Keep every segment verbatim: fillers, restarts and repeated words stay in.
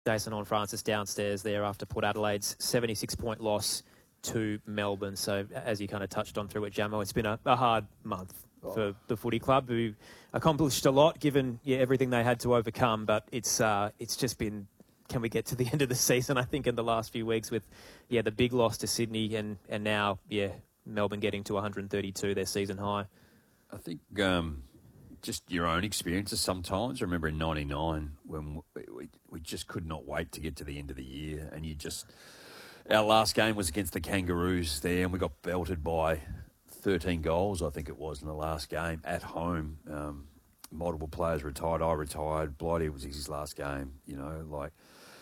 Jason Horne-Francis downstairs there after Port Adelaide's seventy-six point loss to Melbourne. So as you kind of touched on through it, Jamo, it's been a, a hard month oh. for the footy club, who accomplished a lot given yeah, everything they had to overcome. But it's uh, it's just been, can we get to the end of the season, I think, in the last few weeks with yeah the big loss to Sydney and, and now yeah Melbourne getting to one hundred thirty-two, their season high. I think um, just your own experiences sometimes. I remember in ninety-nine when we, we just could not wait to get to the end of the year, and you just... Our last game was against the Kangaroos there, and we got belted by thirteen goals, I think it was, in the last game at home. Um, multiple players retired. I retired. Blighty was his last game, you know, like...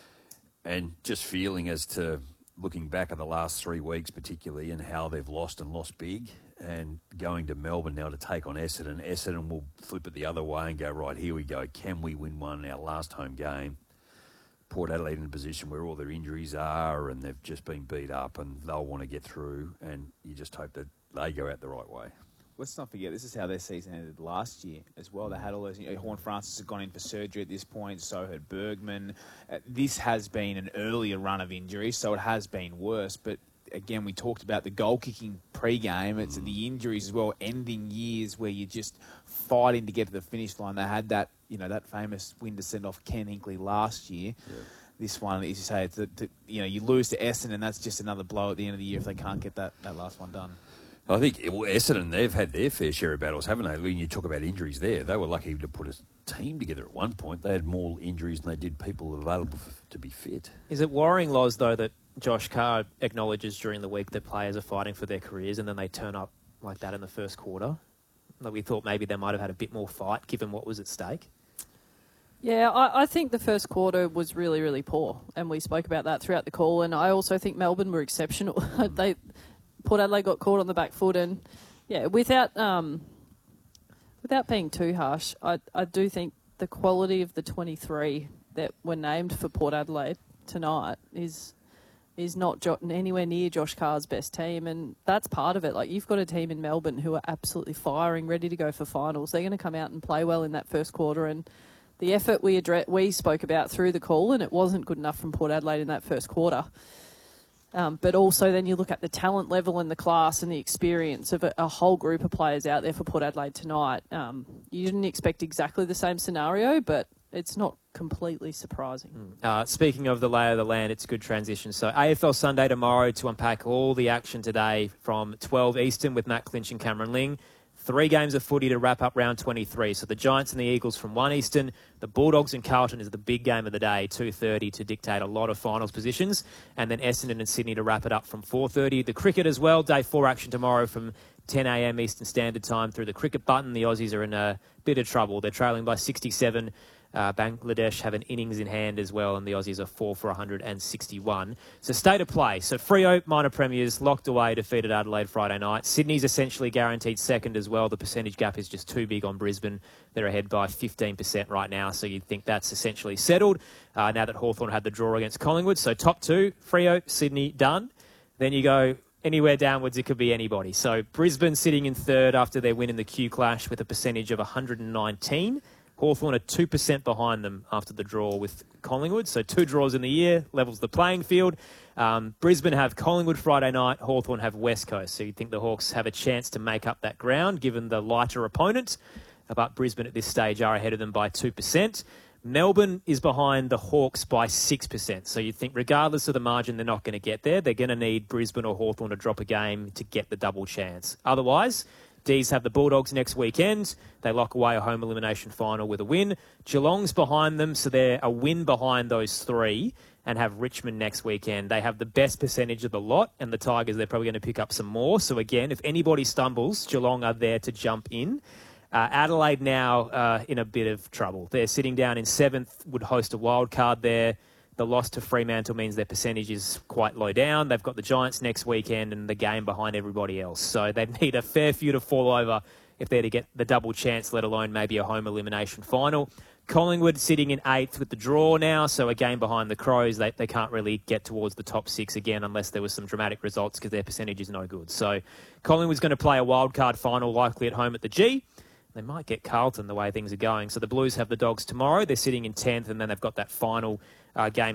And just feeling as to looking back at the last three weeks particularly and how they've lost and lost big, and going to Melbourne now to take on Essendon. Essendon will flip it the other way and go, right, here we go. Can we win one in our last home game? Port Adelaide in a position where all their injuries are and they've just been beat up and they'll want to get through, and you just hope that they go out the right way. Let's not forget, this is how their season ended last year as well. They had all those... You know, Horne-Francis had gone in for surgery at this point, so had Bergman. Uh, this has been an earlier run of injuries, so it has been worse. But again, we talked about the goal-kicking pre-game. It's mm. the injuries as well, ending years where you're just fighting to get to the finish line. They had that, you know, that famous win to send off Ken Hinkley last year. Yeah. This one, as you say, it's the, the, you know, you lose to Essendon, and that's just another blow at the end of the year if they can't get that, that last one done. I think well, Essendon, they've had their fair share of battles, haven't they? When you talk about injuries there, they were lucky to put a team together at one point. They had more injuries than they did people available f- to be fit. Is it worrying, Loz, though, that Josh Carr acknowledges during the week that players are fighting for their careers and then they turn up like that in the first quarter? That we thought maybe they might have had a bit more fight given what was at stake? Yeah, I, I think the first quarter was really, really poor, and we spoke about that throughout the call, and I also think Melbourne were exceptional. they... Port Adelaide got caught on the back foot, and yeah, without um, without being too harsh, I I do think the quality of the twenty-three that were named for Port Adelaide tonight is is not jo- anywhere near Josh Carr's best team, and that's part of it. Like, you've got a team in Melbourne who are absolutely firing, ready to go for finals. They're going to come out and play well in that first quarter, and the effort we address, we spoke about through the call, and it wasn't good enough from Port Adelaide in that first quarter. Um, but also then you look at the talent level and the class and the experience of a, a whole group of players out there for Port Adelaide tonight. Um, you didn't expect exactly the same scenario, but it's not completely surprising. Uh, speaking of the lay of the land, it's a good transition. So A F L Sunday tomorrow to unpack all the action today from twelve Eastern with Matt Clinch and Cameron Ling. Three games of footy to wrap up round twenty-three. So the Giants and the Eagles from one Eastern. The Bulldogs and Carlton is the big game of the day, two thirty, to dictate a lot of finals positions. And then Essendon and Sydney to wrap it up from four thirty. The cricket as well, day four action tomorrow from ten a.m. Eastern Standard Time through the cricket button. The Aussies are in a bit of trouble. They're trailing by sixty-seven. Uh, Bangladesh have an innings in hand as well, and the Aussies are four for one hundred sixty-one. So state of play. So Freo, minor premiers, locked away, defeated Adelaide Friday night. Sydney's essentially guaranteed second as well. The percentage gap is just too big on Brisbane. They're ahead by fifteen percent right now, so you'd think that's essentially settled uh, now that Hawthorn had the draw against Collingwood. So top two, Freo, Sydney, done. Then you go anywhere downwards, it could be anybody. So Brisbane sitting in third after their win in the Q Clash with a percentage of one hundred nineteen. Hawthorn are two percent behind them after the draw with Collingwood. So two draws in the year, levels the playing field. Um, Brisbane have Collingwood Friday night. Hawthorn have West Coast. So you'd think the Hawks have a chance to make up that ground given the lighter opponent. But Brisbane at this stage are ahead of them by two percent. Melbourne is behind the Hawks by six percent. So you'd think regardless of the margin, they're not going to get there. They're going to need Brisbane or Hawthorn to drop a game to get the double chance. Otherwise, D's have the Bulldogs next weekend. They lock away a home elimination final with a win. Geelong's behind them, so they're a win behind those three, and have Richmond next weekend. They have the best percentage of the lot, and the Tigers, they're probably going to pick up some more. So again, if anybody stumbles, Geelong are there to jump in. Uh, Adelaide now uh, in a bit of trouble. They're sitting down in seventh, would host a wild card there. The loss to Fremantle means their percentage is quite low down. They've got the Giants next weekend and the game behind everybody else. So they need a fair few to fall over if they're to get the double chance, let alone maybe a home elimination final. Collingwood sitting in eighth with the draw now, so a game behind the Crows. They, they can't really get towards the top six again unless there was some dramatic results because their percentage is no good. So Collingwood's going to play a wild card final likely at home at the G. They might get Carlton the way things are going. So the Blues have the Dogs tomorrow. They're sitting in tenth, and then they've got that final uh, game